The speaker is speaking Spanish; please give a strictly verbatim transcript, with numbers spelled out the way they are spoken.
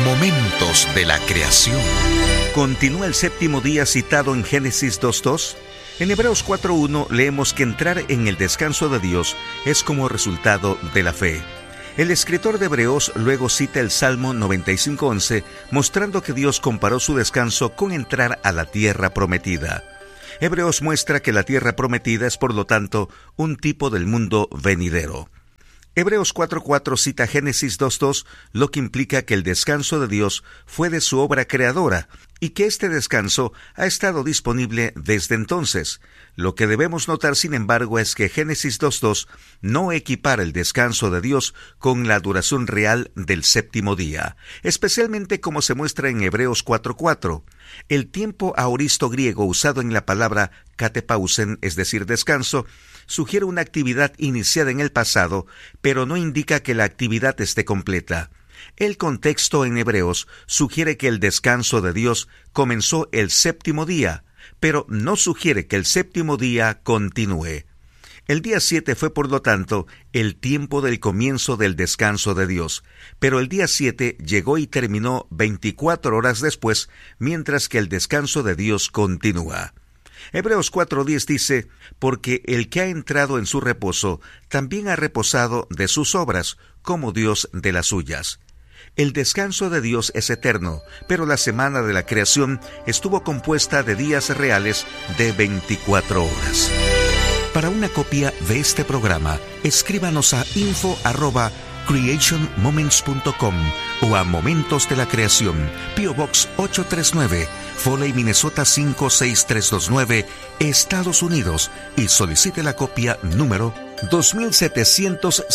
Momentos de la creación. Continúa el séptimo día citado en Génesis dos dos. En Hebreos cuatro uno leemos que entrar en el descanso de Dios es como resultado de la fe. El escritor de Hebreos luego cita el Salmo noventa y cinco once, mostrando que Dios comparó su descanso con entrar a la tierra prometida. Hebreos muestra que la tierra prometida es, por lo tanto, un tipo del mundo venidero. Hebreos cuatro cuatro cita Génesis dos dos, lo que implica que el descanso de Dios fue de su obra creadora y que este descanso ha estado disponible desde entonces. Lo que debemos notar, sin embargo, es que Génesis dos dos no equipara el descanso de Dios con la duración real del séptimo día, especialmente como se muestra en Hebreos cuatro cuatro. El tiempo aoristo griego usado en la palabra katepausen, es decir, descanso, sugiere una actividad iniciada en el pasado, pero no indica que la actividad esté completa. El contexto en Hebreos sugiere que el descanso de Dios comenzó el séptimo día, pero no sugiere que el séptimo día continúe. El día siete fue, por lo tanto, el tiempo del comienzo del descanso de Dios, pero el día siete llegó y terminó veinticuatro horas después, mientras que el descanso de Dios continúa. Hebreos cuatro diez dice, porque el que ha entrado en su reposo también ha reposado de sus obras, como Dios de las suyas. El descanso de Dios es eterno, pero la semana de la creación estuvo compuesta de días reales de veinticuatro horas. Para una copia de este programa, escríbanos a info arroba creation moments punto com o a Momentos de la Creación, P O Box ocho tres nueve, Foley, Minnesota cinco seis tres dos nueve, Estados Unidos, y solicite la copia número dos mil setecientos